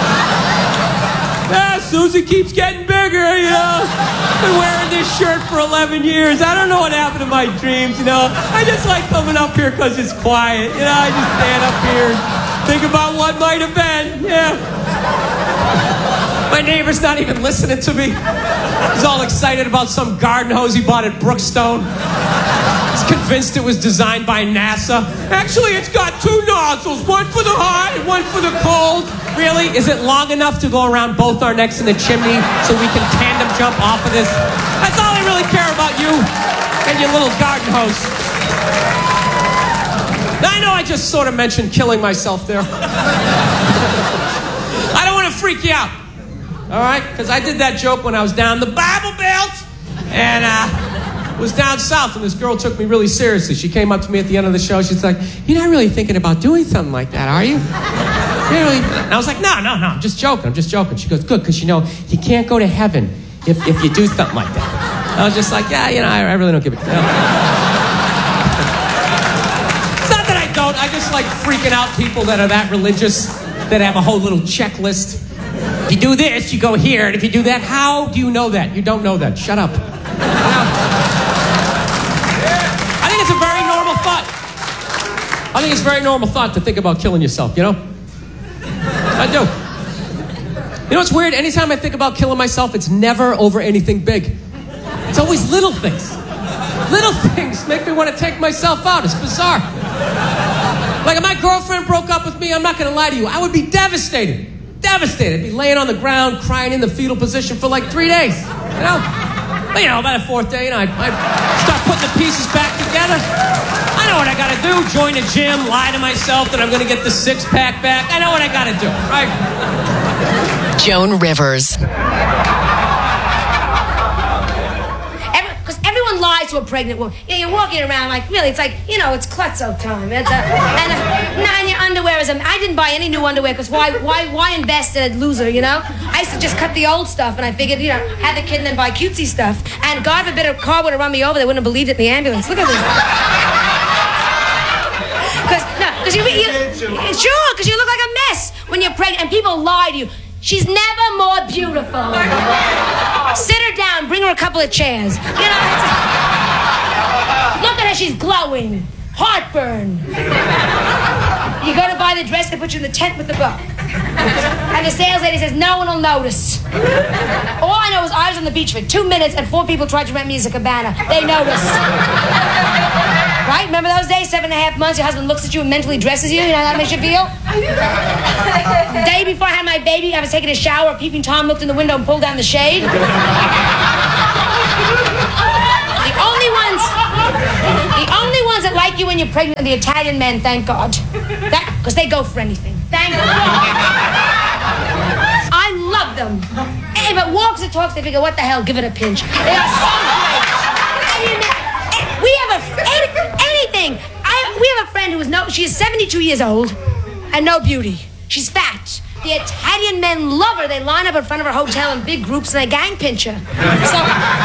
Yeah, Susie keeps getting bigger, you know? Been wearing this shirt for eleven years. I don't know what happened to my dreams, you know? I just like coming up here because it's quiet, you know? I just stand up here and think about what might have been, yeah. My neighbor's not even listening to me. He's all excited about some garden hose he bought at Brookstone. He's convinced it was designed by NASA. Actually, it's got two nozzles, one for the hot and one for the cold. Really? Is it long enough to go around both our necks in the chimney so we can tandem jump off of this? That's all I really care about, you and your little garden hose. Now, I know I just sort of mentioned killing myself there. I don't want to freak you out. All right? Because I did that joke when I was down the Bible Belt and uh, was down south, and this girl took me really seriously. She came up to me at the end of the show. She's like, you're not really thinking about doing something like that, are you? Really? And I was like, no, no, no, I'm just joking. I'm just joking. She goes, good, because you know, you can't go to heaven if, if you do something like that. I was just like, yeah, you know, I, I really don't give a damn. It's not that I don't. I just like freaking out people that are that religious, that have a whole little checklist. If you do this, you go here, and if you do that, how do you know that? You don't know that. Shut up. I think it's a very normal thought. I think it's a very normal thought to think about killing yourself, you know? I do. You know what's weird? Anytime I think about killing myself, it's never over anything big. It's always little things. Little things make me want to take myself out. It's bizarre. Like if my girlfriend broke up with me, I'm not going to lie to you, I would be devastated. Devastated. I'd be laying on the ground, crying in the fetal position for like three days. You know? But you know, by the fourth day, you know, I'd, I'd start putting the pieces back together. I know what I got to do. Join a gym, lie to myself that I'm going to get the six-pack back. I know what I got to do, right? Joan Rivers. Because every, everyone lies to a pregnant woman. You know, you're walking around like, really, it's like, you know, it's klutzo time. It's a, and, a, nah, and your underwear is a... I didn't buy any new underwear because why, why, why invest in a loser, you know? I used to just cut the old stuff, and I figured, you know, have the kid and then buy cutesy stuff. And God forbid a car would have run me over, they wouldn't have believed it in the ambulance. Look at this. Because, no, because you, you, sure, because you look like a mess when you're pregnant, and people lie to you. She's never more beautiful. Sit her down, bring her a couple of chairs. You know, look at her, she's glowing. Heartburn. You go to buy the dress, they put you in the tent with the book. And the sales lady says, no one will notice. All I know is I was on the beach for two minutes and four people tried to rent me as a cabana. They noticed. Right? Remember those days? Seven and a half months, your husband looks at you and mentally dresses you. You know how that makes you feel? The day before I had my baby, I was taking a shower. Peeping Tom looked in the window and pulled down the shade. The only ones, the only ones that like you when you're pregnant are the Italian men, thank God. That, because they go for anything. Thank God. I love them. If it walks and talks, they figure, what the hell, give it a pinch. They are so great. I mean, we have a, any, anything. I, we have a friend who is no, she is seventy-two years old and no beauty. She's fat. The Italian men love her. They line up in front of her hotel in big groups and they gang pinch her. So,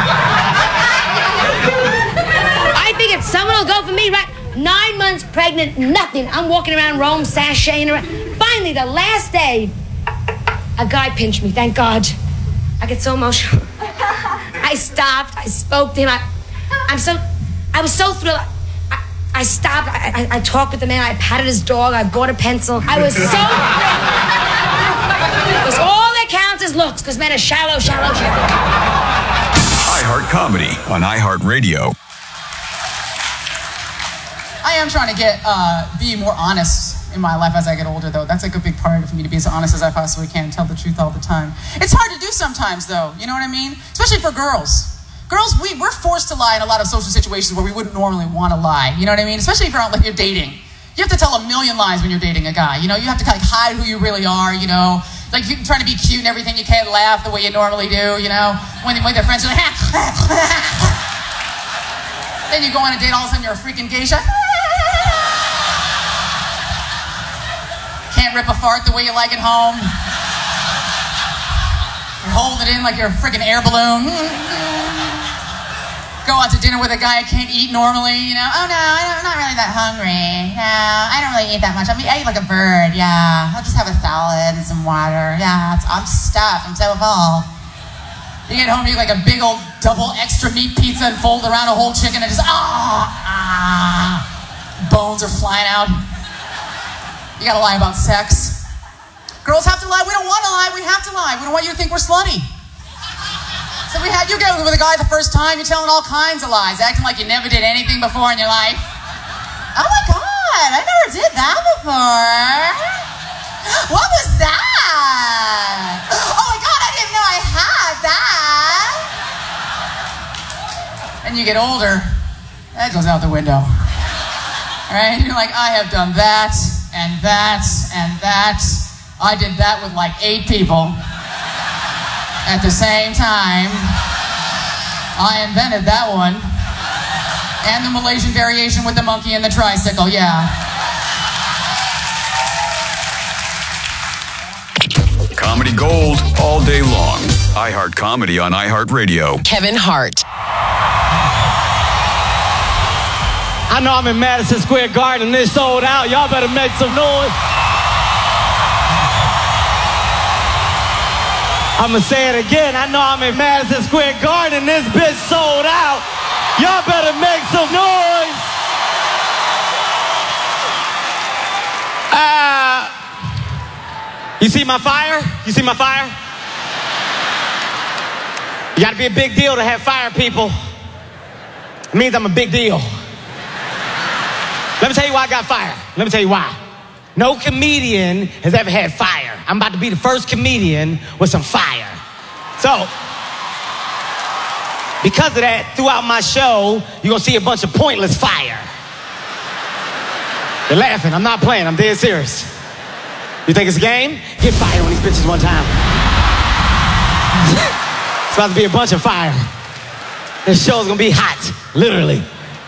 I figured someone will go for me, right? Nine months pregnant, nothing. I'm walking around Rome, sashaying around. Finally, the last day, a guy pinched me, thank God. I get so emotional. I stopped, I spoke to him. I, I'm so, I was so thrilled. I, I stopped, I, I, I talked with the man, I patted his dog, I bought a pencil. I was so thrilled. Because all that counts is looks, because men are shallow, shallow, shallow. iHeart Comedy on iHeartRadio. I am trying to get, uh, be more honest in my life as I get older, though. That's like a big part of me, to be as honest as I possibly can and tell the truth all the time. It's hard to do sometimes, though. You know what I mean? Especially for girls. Girls, we, we're forced to lie in a lot of social situations where we wouldn't normally want to lie. You know what I mean? Especially if you're out, like, you're dating. You have to tell a million lies when you're dating a guy. You know, you have to like hide who you really are, you know. Like, you're trying to be cute and everything. You can't laugh the way you normally do, you know. When, when their friends are like, then you go on a date, all of a sudden you're a freaking geisha. Can't rip a fart the way you like it home. You're holding it in like you're a freaking air balloon. Go out to dinner with a guy I can't eat normally, you know. Oh no, I'm not really that hungry. No, I don't really eat that much. I mean, I eat like a bird, yeah. I'll just have a salad and some water. Yeah, I'm stuffed. I'm so full. You get home, you eat like a big old double extra meat pizza and fold around a whole chicken and just, ah, ah. Bones are flying out. You gotta lie about sex. Girls have to lie. We don't want to lie. We have to lie. We don't want you to think we're slutty. So we had you get with a guy the first time. You're telling all kinds of lies, acting like you never did anything before in your life. Oh my God, I never did that before. What was that? Oh my God, I didn't know I had that. And you get older, that goes out the window. Right? You're like, I have done that. And that, and that. I did that with like eight people at the same time. I invented that one. And the Malaysian variation with the monkey and the tricycle, yeah. Comedy gold all day long. iHeart Comedy on iHeartRadio. Kevin Hart. I know I'm in Madison Square Garden and it's sold out. Y'all better make some noise. I'ma say it again. I know I'm in Madison Square Garden and this bitch sold out. Y'all better make some noise. Uh, you see my fire? You see my fire? You gotta be a big deal to have fire, people. It means I'm a big deal. Let me tell you why I got fire. Let me tell you why. No comedian has ever had fire. I'm about to be the first comedian with some fire. So, because of that, throughout my show, you're gonna see a bunch of pointless fire. They're laughing. I'm not playing. I'm dead serious. You think it's a game? Get fire on these bitches one time. It's about to be a bunch of fire. This show's gonna be hot, literally.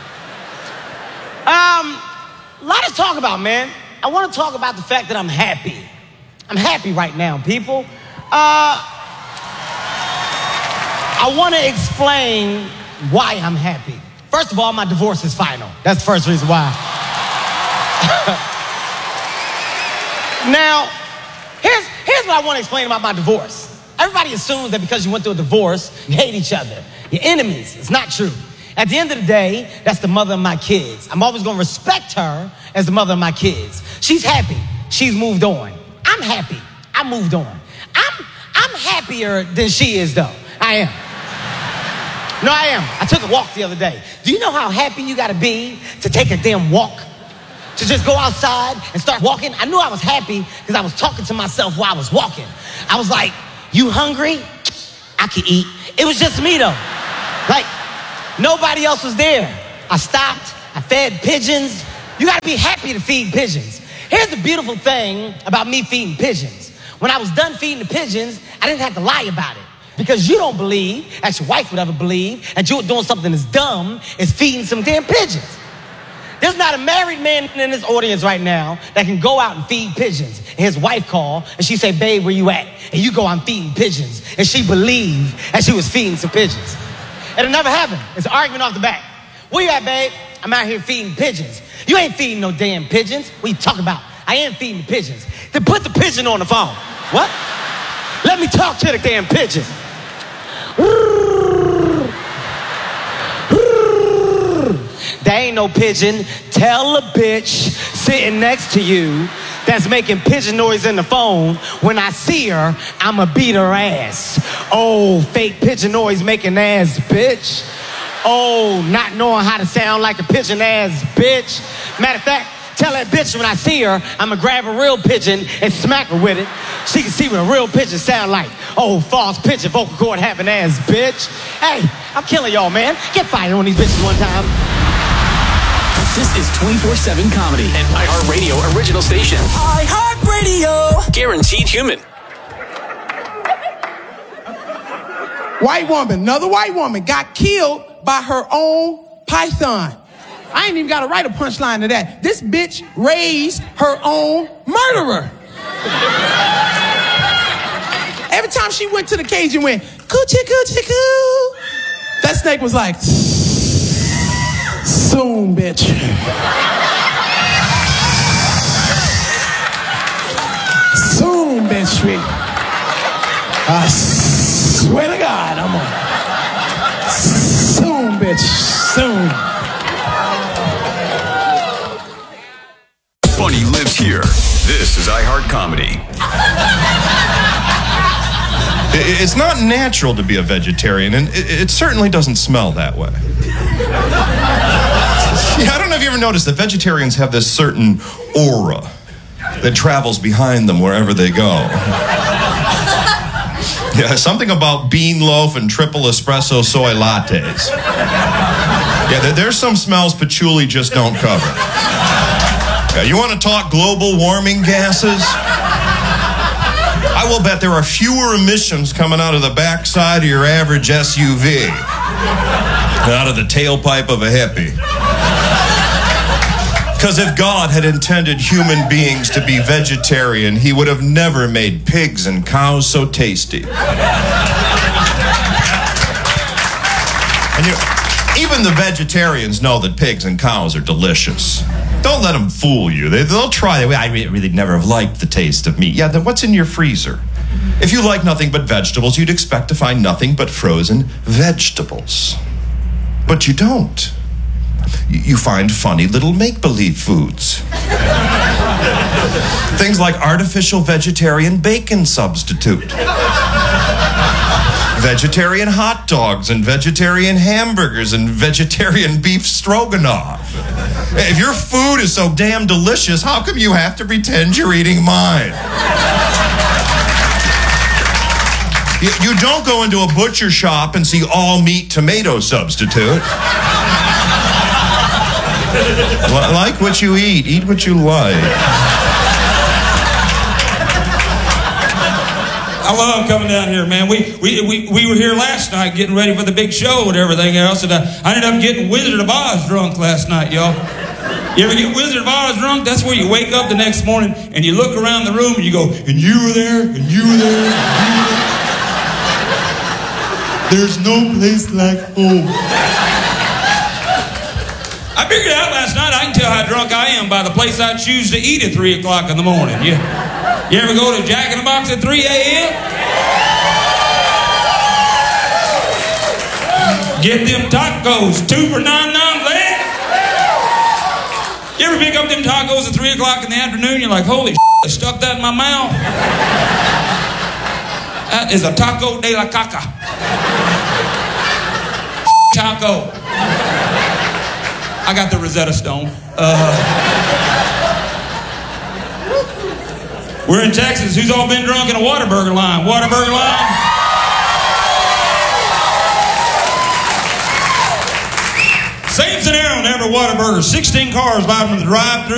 Um, a lot to talk about, man. I want to talk about the fact that I'm happy. I'm happy right now, people. Uh, I want to explain why I'm happy. First of all, my divorce is final. That's the first reason why. Now, here's, here's what I want to explain about my divorce. Everybody assumes that because you went through a divorce, you hate each other. You're enemies. It's not true. At the end of the day, that's the mother of my kids. I'm always going to respect her as the mother of my kids. She's happy. She's moved on. I'm happy. I moved on. I'm, I'm happier than she is, though. I am. No, I am. I took a walk the other day. Do you know how happy you got to be to take a damn walk? To just go outside and start walking? I knew I was happy because I was talking to myself while I was walking. I was like, you hungry? I can eat. It was just me, though. Like, nobody else was there. I stopped. I fed pigeons. You got to be happy to feed pigeons. Here's the beautiful thing about me feeding pigeons. When I was done feeding the pigeons, I didn't have to lie about it. Because you don't believe, as your wife would ever believe, that you're doing something as dumb as feeding some damn pigeons. There's not a married man in this audience right now that can go out and feed pigeons. And his wife call and she say, babe, where you at? And you go, I'm feeding pigeons. And she believed that she was feeding some pigeons. It'll never happen. It's an argument off the bat. Where you at, babe? I'm out here feeding pigeons. You ain't feeding no damn pigeons. What you talking about? I am feeding the pigeons. Then put the pigeon on the phone. What? Let me talk to the damn pigeon. There ain't no pigeon. Tell a bitch sitting next to you that's making pigeon noise in the phone. When I see her, I'ma beat her ass. Oh, fake pigeon noise making ass bitch. Oh, not knowing how to sound like a pigeon ass bitch. Matter of fact, tell that bitch when I see her, I'ma grab a real pigeon and smack her with it. She can see what a real pigeon sound like. Oh, false pigeon, vocal cord having ass bitch. Hey, I'm killing y'all, man. Get fired on these bitches one time. This is twenty-four seven Comedy, an iHeartRadio original station. iHeartRadio. Guaranteed human. White woman, another white woman got killed by her own python. I ain't even got to write a punchline to that. This bitch raised her own murderer. Every time she went to the cage and went, coochie, coochie, coo, that snake was like, soon, bitch. Soon, bitch, sweet. I swear to God, I'm on. Soon, bitch, soon. Funny lives here. This is iHeart Comedy. It's not natural to be a vegetarian, and it certainly doesn't smell that way. Yeah, I don't know if you ever noticed that vegetarians have this certain aura that travels behind them wherever they go. Yeah, something about bean loaf and triple espresso soy lattes. Yeah, there's some smells patchouli just don't cover. Yeah, you want to talk global warming gases? I will bet there are fewer emissions coming out of the backside of your average S U V than out of the tailpipe of a hippie. Because if God had intended human beings to be vegetarian, he would have never made pigs and cows so tasty. And you, even the vegetarians know that pigs and cows are delicious. Don't let them fool you. They, they'll try. I really never have liked the taste of meat. Yeah, then what's in your freezer? If you like nothing but vegetables, you'd expect to find nothing but frozen vegetables. But you don't. You find funny little make-believe foods. Things like artificial vegetarian bacon substitute. Vegetarian hot dogs and vegetarian hamburgers and vegetarian beef stroganoff. If your food is so damn delicious, how come you have to pretend you're eating mine? You, you don't go into a butcher shop and see all meat tomato substitute. Like what you eat, eat what you like. I love coming down here, man. We, we we we were here last night getting ready for the big show and everything else, and I, I ended up getting Wizard of Oz drunk last night, y'all. You ever get Wizard of Oz drunk? That's where you wake up the next morning and you look around the room and you go, and you were there, and you were there, and you were there. There's no place like home. I figured out last night I can tell how drunk I am by the place I choose to eat at three o'clock in the morning. Yeah. You ever go to Jack in the Box at three a.m.? Get them tacos, two for nine nine leg. You ever pick up them tacos at three o'clock in the afternoon? You're like, holy shit, I stuck that in my mouth. That is a taco de la caca. Taco. I got the Rosetta Stone. Uh, we're in Texas. Who's all been drunk in a Whataburger line? Whataburger line? Same scenario in every Whataburger. sixteen cars live in the drive-thru.